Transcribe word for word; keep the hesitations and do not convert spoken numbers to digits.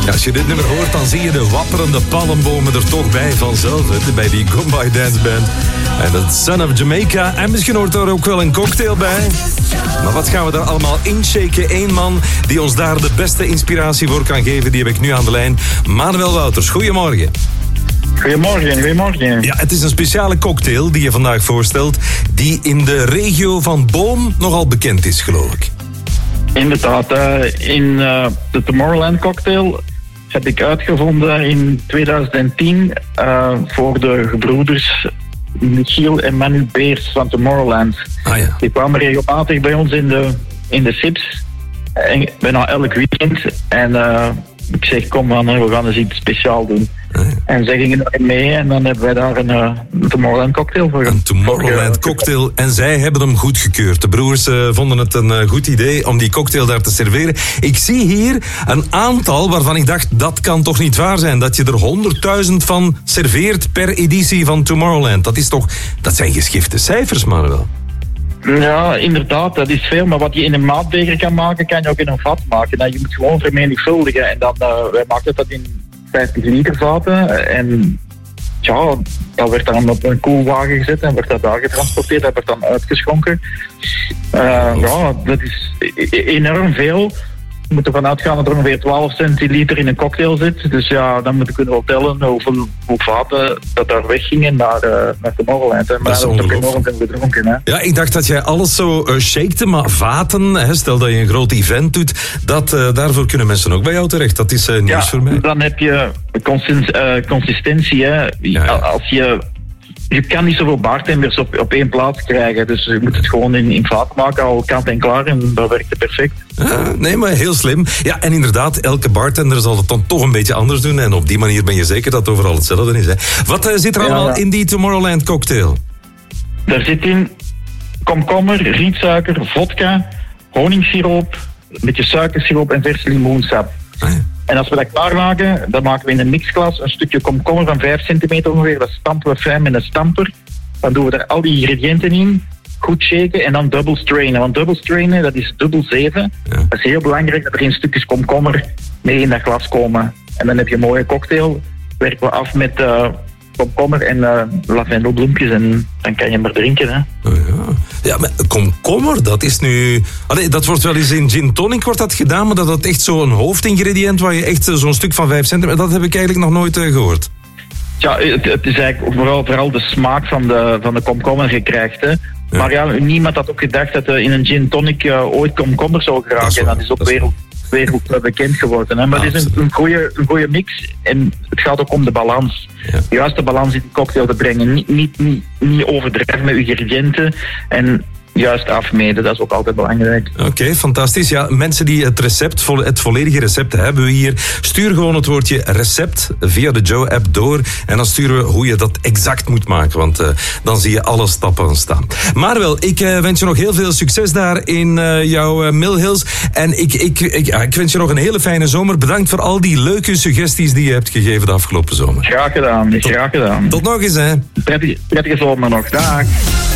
Ja, als je dit nummer hoort, dan zie je de wapperende palmbomen er toch bij vanzelf. Hè, bij die Goodbye Dance Band. En dat Son of Jamaica. En misschien hoort er ook wel een cocktail bij. Maar wat gaan we daar allemaal inshaken? Eén man die ons daar de beste inspiratie voor kan geven, die heb ik nu aan de lijn. Manuel Wouters, goedemorgen. Goedemorgen, goedemorgen. Ja, het is een speciale cocktail die je vandaag voorstelt, die in de regio van Boom nogal bekend is, geloof ik. Inderdaad, uh, in uh, de Tomorrowland cocktail heb ik uitgevonden in twintig tien uh, voor de gebroeders Michiel en Manu Beers van Tomorrowland. Ah, ja. Die kwamen regelmatig bij ons in de, in de Sips, en bijna elk weekend. En uh, ik zeg, kom man, we gaan eens iets speciaals doen. Ah, ja. En zij gingen erin mee en dan hebben wij daar een, uh, een Tomorrowland cocktail voor. Een Tomorrowland cocktail. En zij hebben hem goedgekeurd. De broers uh, vonden het een uh, goed idee om die cocktail daar te serveren. Ik zie hier een aantal waarvan ik dacht, dat kan toch niet waar zijn? Dat je er honderdduizend van serveert per editie van Tomorrowland. Dat is toch, dat zijn geschifte cijfers, Manuel. Ja, inderdaad, dat is veel. Maar wat je in een maatbeker kan maken, kan je ook in een vat maken. Nou, je moet gewoon vermenigvuldigen. En dan, uh, wij maken dat in vijftig liter vaten. En ja, dat werd dan op een koelwagen gezet en werd dat daar getransporteerd. Dat werd dan uitgeschonken. Uh, ja, dat is enorm veel. We moeten ervan uitgaan dat er ongeveer twaalf centiliter in een cocktail zit. Dus ja, dan moeten we kunnen wel tellen hoeveel, hoeveel vaten dat daar weggingen naar, uh, naar Tomorrowland. Maar dat is toch enorm veel gedronken. Hè? Ja, ik dacht dat jij alles zo uh, shakete, maar vaten, hè, stel dat je een groot event doet, dat, uh, daarvoor kunnen mensen ook bij jou terecht. Dat is uh, nieuws ja, voor mij. Dan heb je consist, uh, consistentie. Hè. Ja, ja. Als je... Je kan niet zoveel bartenders op, op één plaats krijgen. Dus je moet het gewoon in, in vaat maken, al kant en klaar. En dat werkt het perfect. Ah, nee, maar heel slim. Ja, en inderdaad, elke bartender zal het dan toch een beetje anders doen. En op die manier ben je zeker dat het overal hetzelfde is. Hè. Wat uh, zit er allemaal ja, ja. in die Tomorrowland cocktail? Daar zit in komkommer, rietsuiker, vodka, honingssiroop, een beetje suikersiroop en verse limoensap. Ah, ja. En als we dat klaarmaken, dan maken we in een mixglas een stukje komkommer van vijf centimeter ongeveer. Dat stampen we fijn met een stamper. Dan doen we daar al die ingrediënten in. Goed shaken en dan double strainen. Want double strainen, dat is dubbel zeven. Ja. Dat is heel belangrijk dat er geen stukjes komkommer mee in dat glas komen. En dan heb je een mooie cocktail. Werken we af met uh, komkommer en uh, lavendelbloempjes en dan kan je maar drinken. Hè. Oh ja. Ja, maar komkommer, dat is nu... Allee, dat wordt wel eens in gin tonic wordt dat gedaan, maar dat dat echt zo'n hoofdingrediënt waar je echt zo'n stuk van vijf centimeter... Dat heb ik eigenlijk nog nooit uh, gehoord. Ja, het, het is eigenlijk vooral, vooral de smaak van de, van de komkommer gekrijgt, hè. Ja. Maar ja, niemand had ook gedacht dat uh, in een gin tonic uh, ooit komkommer zou geraken. Dat is, en dat is ook dat wereld, wereld bekend geworden. Hè. Maar het is een, een, goede, een goede mix en het gaat ook om de balans. Ja. De juiste balans in de cocktail te brengen. Niet, niet, niet, niet overdrijven met ingrediënten en juist afmeten. Dat is ook altijd belangrijk. Oké, okay, fantastisch. Ja, mensen die het recept, het volledige recept hebben we hier. Stuur gewoon het woordje recept via de Joe-app door. En dan sturen we hoe je dat exact moet maken. Want uh, dan zie je alle stappen staan. Maar wel, ik uh, wens je nog heel veel succes daar in uh, jouw uh, Mill Hills. En ik, ik, ik, ja, ik wens je nog een hele fijne zomer. Bedankt voor al die leuke suggesties die je hebt gegeven de afgelopen zomer. Graag gedaan, tot, graag gedaan. Tot nog eens, hè. Prettige, prettige zomer nog. Dag.